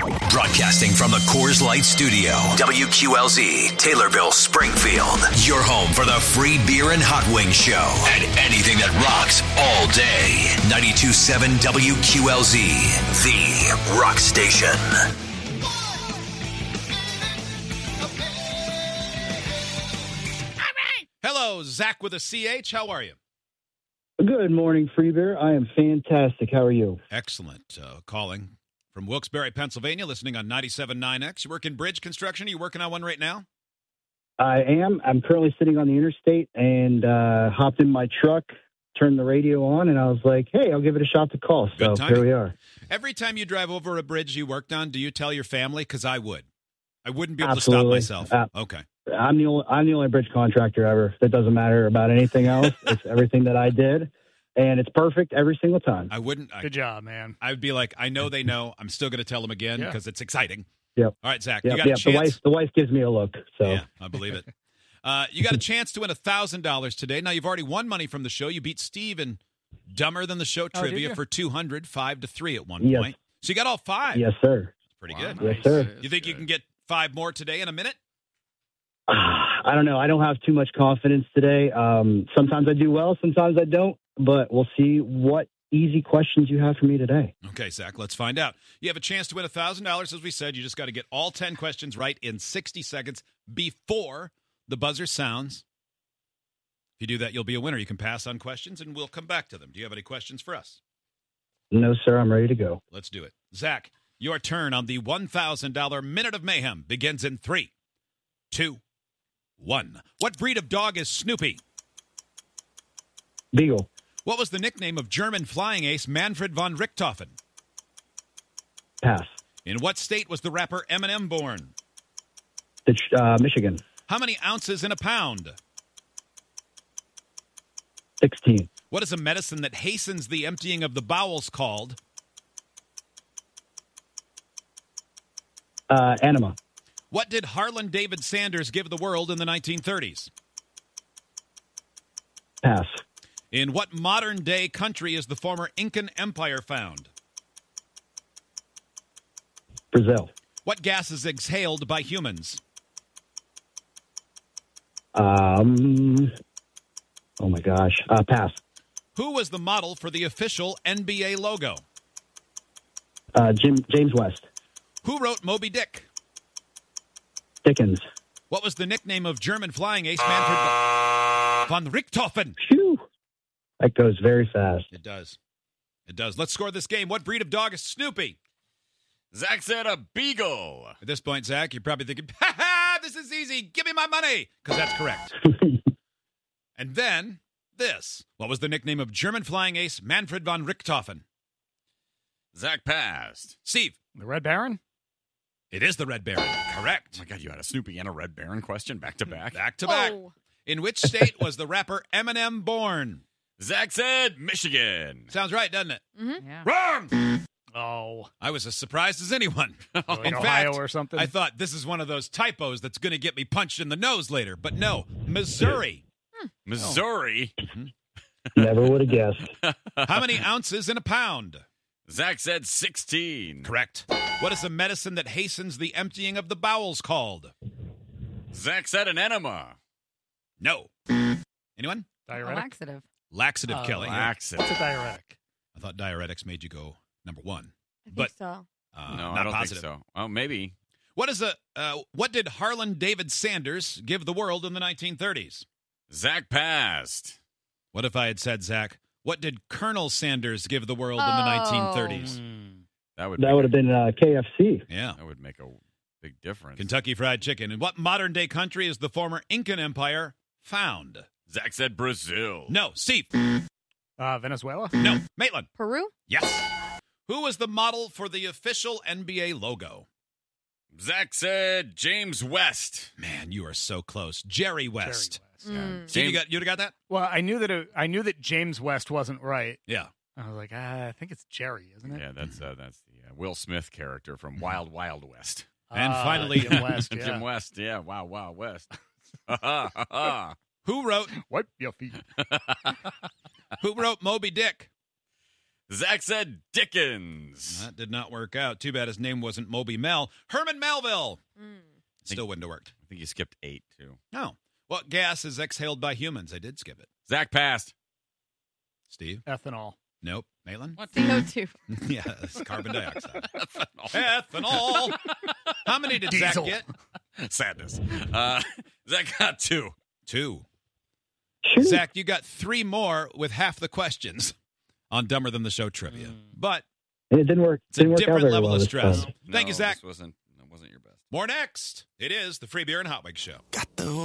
Broadcasting from the Coors Light Studio, WQLZ, Taylorville, Springfield. Your home for the free beer and hot wing show and anything that rocks all day. 92.7 WQLZ, the rock station. Hello, Zach with a CH. How are you? Good morning, Free Beer. I am fantastic. How are you? Excellent. Calling from Wilkes-Barre, Pennsylvania, listening on 97.9X. You work in bridge construction? Are you working on one right now? I am. I'm currently sitting on the interstate and hopped in my truck, turned the radio on, and I was like, hey, I'll give it a shot to call. So here we are. Every time you drive over a bridge you worked on, do you tell your family? Because I would. I wouldn't be able Absolutely. to stop myself. Okay. I'm the only bridge contractor ever. That doesn't matter about anything else. It's everything that I did. And it's perfect every single time. I wouldn't. Good job, man. I would be like, I know they know. I'm still going to tell them again because it's exciting. Yep. All right, Zach. Yep. You got a chance. The wife gives me a look. So yeah, I believe it. You got a chance to win $1,000 today. Now you've already won money from the show. You beat Steve in Dumber Than the Show trivia for 200, 5-3 at one point. So you got all 5. Yes, sir. Pretty good. Yes, sir. You think you can get 5 more today in a minute? I don't know. I don't have too much confidence today. Sometimes I do well, sometimes I don't. But we'll see what easy questions you have for me today. Okay, Zach, let's find out. You have a chance to win $1,000, as we said. You just got to get all 10 questions right in 60 seconds before the buzzer sounds. If you do that, you'll be a winner. You can pass on questions, and we'll come back to them. Do you have any questions for us? No, sir. I'm ready to go. Let's do it. Zach, your turn on the $1,000 Minute of Mayhem begins in 3, 2, 1. What breed of dog is Snoopy? Beagle. What was the nickname of German flying ace Manfred von Richthofen? Pass. In what state was the rapper Eminem born? Michigan. How many ounces in a pound? 16. What is a medicine that hastens the emptying of the bowels called? Anima. What did Harlan David Sanders give the world in the 1930s? Pass. In what modern-day country is the former Incan Empire found? Brazil. What gas is exhaled by humans? Oh, my gosh. Pass. Who was the model for the official NBA logo? James West. Who wrote Moby Dick? Dickens. What was the nickname of German flying ace Manfred von Richthofen? Phew. That goes very fast. It does. It does. Let's score this game. What breed of dog is Snoopy? Zach said a beagle. At this point, Zach, you're probably thinking, ha ha, this is easy. Give me my money. Because that's correct. And then this. What was the nickname of German flying ace Manfred von Richthofen? Zach passed. Steve. The Red Baron? It is the Red Baron. Correct. Oh, my God, you had a Snoopy and a Red Baron question back to back? Back to back. In which state was the rapper Eminem born? Zach said Michigan. Sounds right, doesn't it? Mm-hmm. Yeah. Wrong! Oh. I was as surprised as anyone. Like In Ohio fact, or something? I thought this is one of those typos that's going to get me punched in the nose later. But no, Missouri. Missouri. Never would have guessed. How many ounces in a pound? Zach said 16. Correct. What is a medicine that hastens the emptying of the bowels called? Zach said an enema. No. Anyone? A Diuretic? laxative. Laxative, Kelly. Laxative. What's a diuretic? I thought diuretics made you go number 1. I think But- so. No, not I don't positive. think so. Oh, maybe. What did Harlan David Sanders give the world in the 1930s? Zach passed. What if I had said, Zach, what did Colonel Sanders give the world in the 1930s? That would That would have been KFC. Yeah. That would make a big difference. Kentucky Fried Chicken. In what modern-day country is the former Incan Empire found? Zach said Brazil. No. Steve. Venezuela? No. Maitland. Peru? Yes. Who was the model for the official NBA logo? Zach said James West. Man, you are so close. Jerry West. Jerry West, yeah. Mm. Steve, you'd have got that? Well, I knew that James West wasn't right. Yeah. I was like, I think it's Jerry, isn't it? Yeah, that's the Will Smith character from Wild Wild West. And finally- Jim West. Yeah. Jim West, yeah, Wow Wow West. Who wrote Wipe your feet. Moby Dick? Zach said Dickens. That did not work out. Too bad his name wasn't Moby Mel. Herman Melville. Still wouldn't have worked. I think you skipped 8, too. No. What gas is exhaled by humans? I did skip it. Zach passed. Steve? Ethanol. Nope. Maitland? What? CO2. Yeah, it's carbon dioxide. Ethanol. How many did Diesel. Zach get? Sadness. Zach got 2. 2. Shoot. Zach, you got 3 more with half the questions on Dumber Than the Show trivia. But And it didn't work. it's a Didn't work out different very level well of this stress. time. Thank you, Zach. That wasn't your best. More next. It is the Free Beer and Hot Wings Show.